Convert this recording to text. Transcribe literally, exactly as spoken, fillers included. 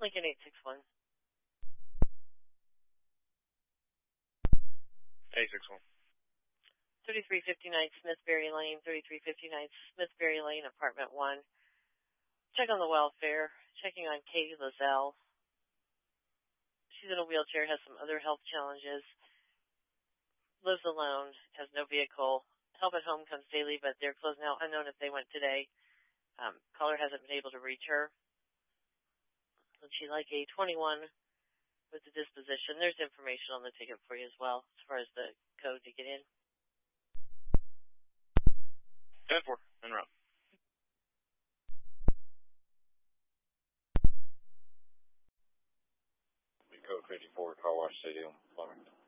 Lincoln eight six one. eight six one. thirty-three fifty-nine Smithberry Lane, thirty-three fifty-nine Smithberry Lane, apartment one. Check on the welfare, checking on Katie Lozelle. She's in a wheelchair, has some other health challenges, lives alone, has no vehicle. Help at home comes daily, but they're closed now, unknown if they went today. Um, caller hasn't been able to reach her. And she'd like a twenty-one with the disposition. There's information on the ticket for you as well, as far as the code to get in. ten four, en route. Code fifty-four, Car Wash Stadium, Flemington.